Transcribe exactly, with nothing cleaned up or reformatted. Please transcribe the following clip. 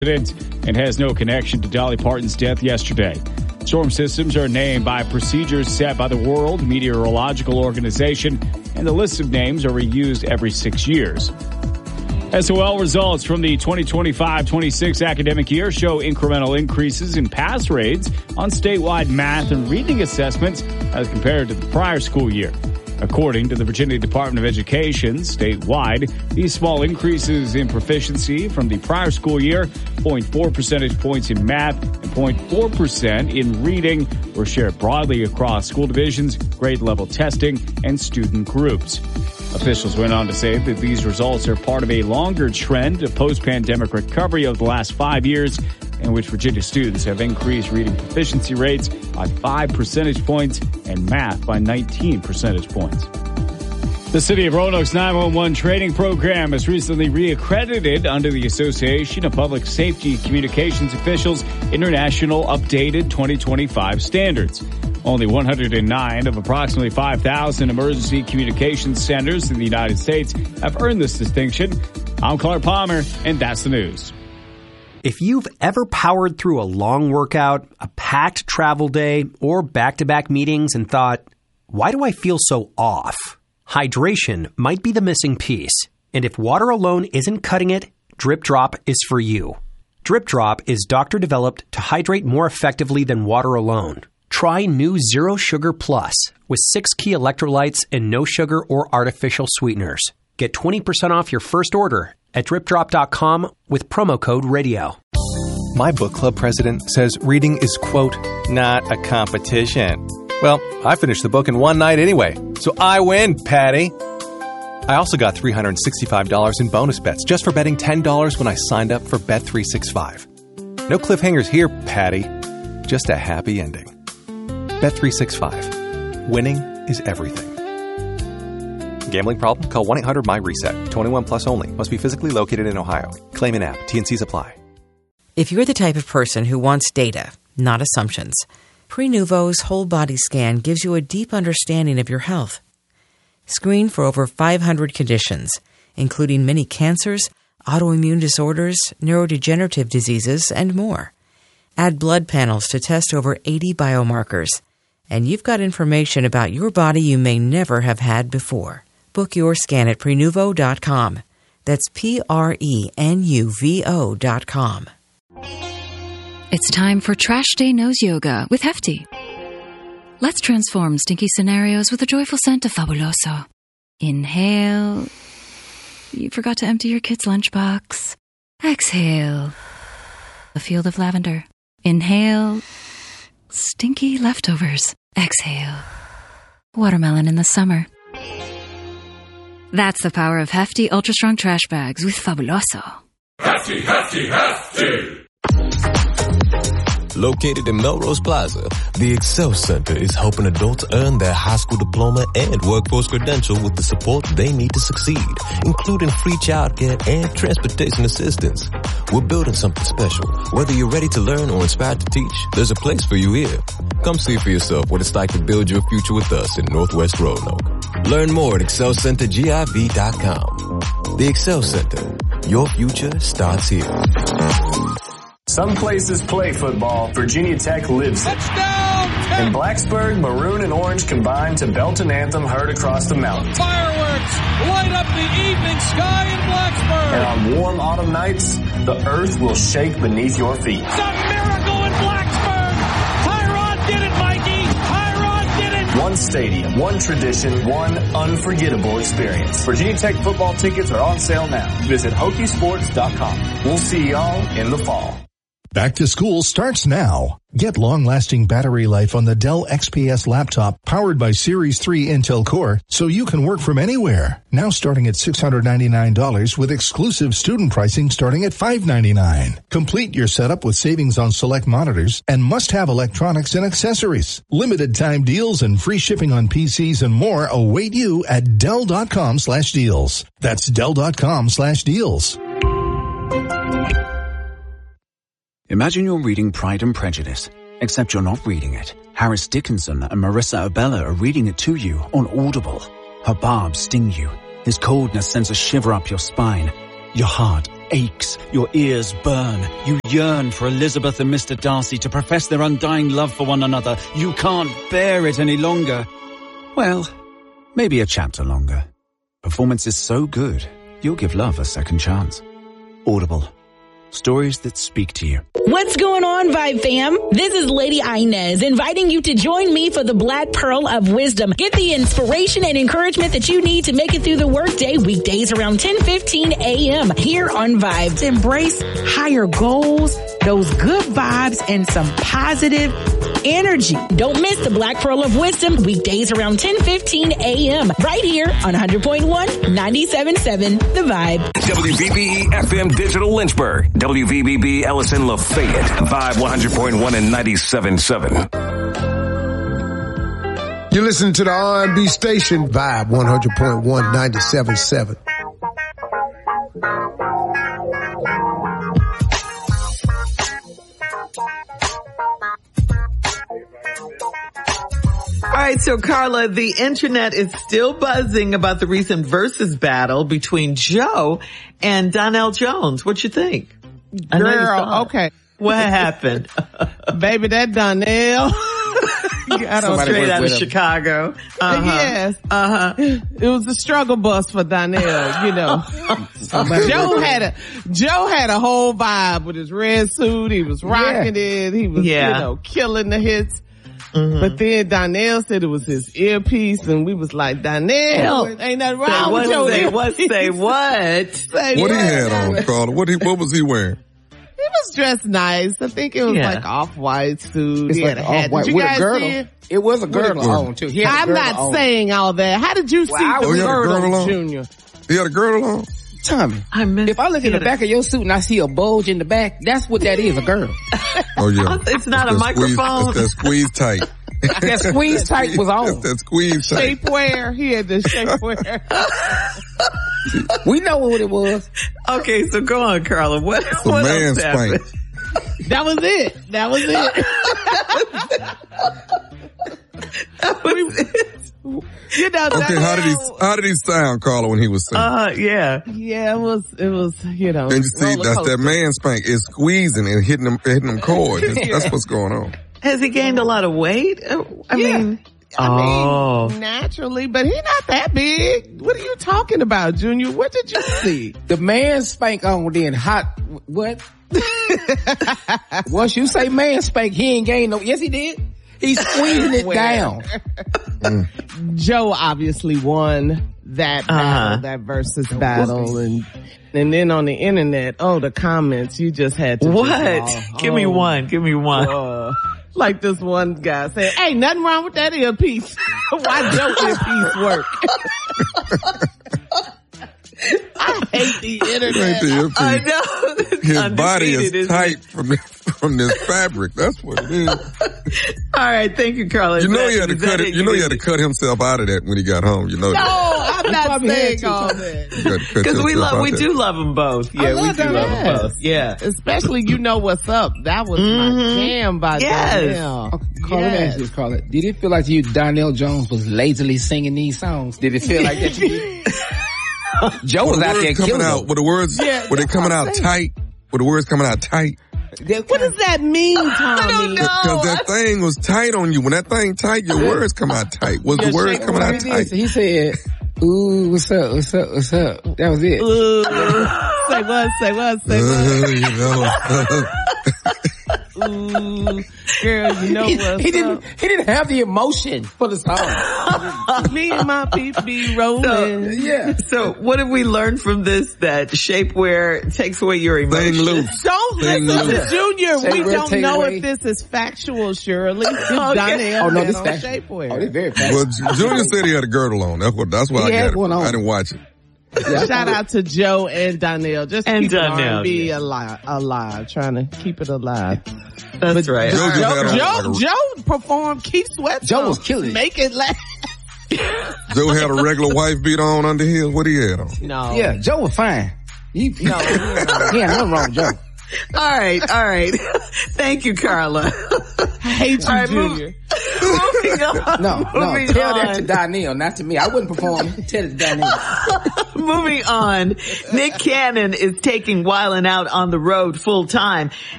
and has no connection to Dolly Parton's death yesterday. Storm systems are named by procedures set by the World Meteorological Organization, and the list of names are reused every six years. S O L results from the twenty twenty-five twenty-six academic year show incremental increases in pass rates on statewide math and reading assessments as compared to the prior school year. According to the Virginia Department of Education, statewide, these small increases in proficiency from the prior school year, zero point four percentage points in math and zero point four percent in reading, were shared broadly across school divisions, grade level testing, and student groups. Officials went on to say that these results are part of a longer trend of post-pandemic recovery over the last five years, in which Virginia students have increased reading proficiency rates by five percentage points and math by nineteen percentage points. The City of Roanoke's nine one one training program is recently reaccredited under the Association of Public Safety Communications Officials International Updated twenty twenty-five Standards. Only one hundred nine of approximately five thousand emergency communications centers in the United States have earned this distinction. I'm Clark Palmer, and that's the news. If you've ever powered through a long workout, a packed travel day, or back-to-back meetings and thought, why do I feel so off? Hydration might be the missing piece. And if water alone isn't cutting it, Drip Drop is for you. Drip Drop is doctor-developed to hydrate more effectively than water alone. Try new Zero Sugar Plus with six key electrolytes and no sugar or artificial sweeteners. Get twenty percent off your first order at drip drop dot com with promo code radio. My book club president says reading is, quote, not a competition. Well, I finished the book in one night anyway, so I win, Patty. I also got three hundred sixty-five dollars in bonus bets just for betting ten dollars when I signed up for Bet three sixty-five. No cliffhangers here, Patty. Just a happy ending. Bet three sixty-five. Winning is everything. Gambling problem? Call one eight hundred my reset. twenty-one plus only. Must be physically located in Ohio. Claim in app. T and C's apply. If you're the type of person who wants data, not assumptions, Prenuvo's whole body scan gives you a deep understanding of your health. Screen for over five hundred conditions, including many cancers, autoimmune disorders, neurodegenerative diseases, and more. Add blood panels to test over eighty biomarkers. And you've got information about your body you may never have had before. Book your scan at prenuvo dot com. That's P R E N U V O dot com. It's time for Trash Day Nose Yoga with Hefty. Let's transform stinky scenarios with a joyful scent of Fabuloso. Inhale. You forgot to empty your kid's lunchbox. Exhale. A field of lavender. Inhale. Stinky leftovers. Exhale. Watermelon in the summer. That's the power of Hefty Ultra Strong Trash Bags with Fabuloso. Hefty, Hefty, Hefty! Located in Melrose Plaza, the Excel Center is helping adults earn their high school diploma and workforce credential with the support they need to succeed, including free childcare and transportation assistance. We're building something special. Whether you're ready to learn or inspired to teach, there's a place for you here. Come see for yourself what it's like to build your future with us in Northwest Roanoke. Learn more at excel center give dot com. The Excel Center. Your future starts here. Some places play football. Virginia Tech lives it. Touchdown! In Blacksburg, maroon and orange combine to belt an anthem heard across the mountains. Fireworks light up the evening sky in Blacksburg. And on warm autumn nights, the earth will shake beneath your feet. It's a miracle in Blacksburg. Tyrod did it, Mikey. Tyrod did it. One stadium, one tradition, one unforgettable experience. Virginia Tech football tickets are on sale now. Visit Hokie Sports dot com. We'll see y'all in the fall. Back to school starts now. Get long-lasting battery life on the Dell X P S laptop powered by Series three Intel Core so you can work from anywhere. Now starting at six hundred ninety-nine dollars with exclusive student pricing starting at five hundred ninety-nine dollars. Complete your setup with savings on select monitors and must-have electronics and accessories. Limited time deals and free shipping on P Cs and more await you at Dell dot com slash deals. That's Dell dot com slash deals. Imagine you're reading Pride and Prejudice, except you're not reading it. Harris Dickinson and Marissa Abella are reading it to you on Audible. Her barbs sting you. His coldness sends a shiver up your spine. Your heart aches, your ears burn. You yearn for Elizabeth and Mister Darcy to profess their undying love for one another. You can't bear it any longer. Well, maybe a chapter longer. Performance is so good, you'll give love a second chance. Audible. Stories that speak to you. What's going on, Vibe fam? This is Lady Inez inviting you to join me for the Black Pearl of Wisdom. Get the inspiration and encouragement that you need to make it through the workday weekdays around ten fifteen a.m. here on Vibe. To embrace higher goals, those good vibes, and some positive energy. Don't miss the Black Pearl of Wisdom weekdays around ten fifteen a.m. right here on one hundred point one, ninety-seven point seven The Vibe. W V B E F M Digital Lynchburg. W V B B Ellison Lafayette. Vibe one hundred point one and ninety-seven point seven. You listen to the R and B station, Vibe one hundred point one, ninety-seven point seven. All right, so Carla, the internet is still buzzing about the recent versus battle between Joe and Donell Jones. What you think? Girl, okay. What happened? Baby, that Donell got on straight out of Chicago. Uh-huh. Yes. Uh-huh. It was a struggle bus for Donell, you know. Joe had a, Joe had a whole vibe with his red suit. He was rocking yeah. it. He was, yeah. you know, killing the hits. Mm-hmm. But then Donell said it was his earpiece, and we was like, Donell, ain't nothing wrong say with your say earpiece. What, say what? Say what what he had on, Carla? What he, what was he wearing? He was dressed nice. I think it was yeah. like off-white suit. It's he like had a hat. off-white Did you with guys a girdle. see it? It was a girdle on too. He had a I'm girdle not on. saying all that. How did you see Well, the oh, he had a girdle, girdle on? Junior? He had a girdle on? Tommy, I meant, if I look in the back a... of your suit and I see a bulge in the back, that's what that is, a girdle. Oh yeah. It's not that's a microphone. Squeeze, that's that squeeze tight. That squeeze tight was on. That's that squeeze tight. Shapewear. He had the shapewear. We know what it was. Okay, so go on, Carla. What, it's what a man else happened? spank. That was it. That was it. That was it. You know, okay, how did he how did he sound, Carla, when he was singing? Uh, yeah, yeah, it was it was you know. And you see, that's that man spank. It's squeezing and hitting them hitting them chords. yeah. That's what's going on. Has he gained a lot of weight? I yeah. mean, I oh. mean, naturally, but he's not that big. What are you talking about, Junior? What did you see? The man spank on then hot. What? Once you say man spank, he ain't gained no. Yes, he did. He's squeezing it down. Mm. Joe obviously won that battle, uh-huh. that versus battle, and and then on the internet, oh, the comments, you just had to. What? Just, oh, give me one. Give me one. Uh, like this one guy said, "Hey, nothing wrong with that earpiece. Why Joe earpiece work?" I hate the internet. The I know. His body is tight from this, from this fabric. That's what it is. All right, thank you, Carla. You know he had to cut it. You know he had to cut himself out of that when he got home. You know no, that. I'm not saying all that. Because we love, we do love them both. Yeah, we do love them both. Yeah, especially you know what's up. That was mm-hmm. my jam by yes. Donell. Oh, Carla, yes. let me ask you, Carla. Did it feel like to you Donell Jones was lazily singing these songs? Did it feel like that to you? Joe was out there coming out. Were the words? Yeah, were they coming out tight? Were the words coming out tight? What does that mean, Tommy? I don't know. Because that thing was tight on you. When that thing tight, your words come out tight. Was the words coming out tight? He said, "Ooh, what's up? What's up? What's up?" That was it. Ooh, say what? Say what? Say what? Uh, you know. Ooh, girl, you know he, what's he didn't. up. He didn't have the emotion for the song. Me and my people be rolling. So, yeah. So, what have we learned from this? That shapewear takes away your emotions. Loose. Don't Thing listen loose. to Junior. Shapewear we don't know away. if this is factual, Shirley. This Okay. Donell Oh no, this on factual. shapewear. Oh, this very factual. Well, Junior said he had a girdle on. That's what. That's why He I had got one it. on. I didn't watch it. Yeah. Shout out to Joe and Donell. Just And keep R Donell, and B yeah. alive, alive, trying to keep it alive. That's but right. Joe, Joe, Joe, Joe, like a, Joe performed Keith Sweat. Joe was killing. Make it last. Joe had a regular wife beat on under his. What he had on? No. Yeah, Joe was fine. He, no, he had nothing wrong with Joe. All right, all right. Thank you, Carla. I hate you, All right, Junior. move, Moving on. No, no, Moving tell on. that to Donnell, not to me. I wouldn't perform. Tell it to Donnell. Moving on. Nick Cannon is taking Wildin' Out on the road full time.